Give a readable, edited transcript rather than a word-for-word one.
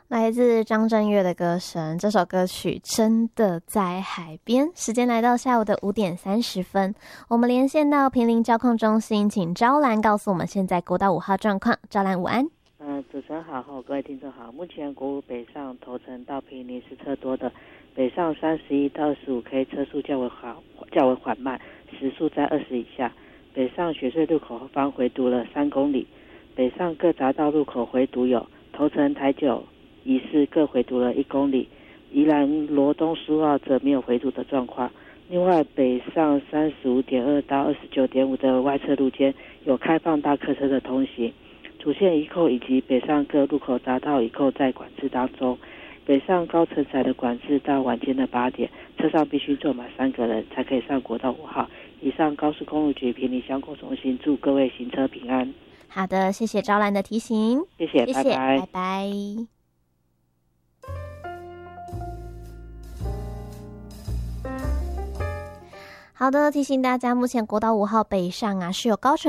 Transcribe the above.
来自张震岳的歌声，这首歌曲真的在海边。时间来到下午的5:30，我们连线到坪林交控中心，请昭兰告诉我们现在国道5号状况。昭兰午安。 主持人好，各位听众好。目前国五北上头城到坪林是车多的，北上31到25K 车速较为缓慢，时速在20以下。北上雪隧路口后方回堵了3公里，北上各匝道路口回堵有头城、台九、宜市各回堵了1公里，宜兰罗东苏澳则没有回堵的状况。另外，北上35.2到29.5的外侧路间有开放大客车的通行，主线移扣以及北上各路口匝道移扣在管制当中。北上高承载的管制到晚间的8点，车上必须坐满3个人才可以上国道5号。以上高速公路局坪林乡公中心祝各位行车平安。 好的，谢谢昭兰的提醒， 谢谢，拜拜， 拜拜。好的，提醒大家，目前国道5号北上是有高承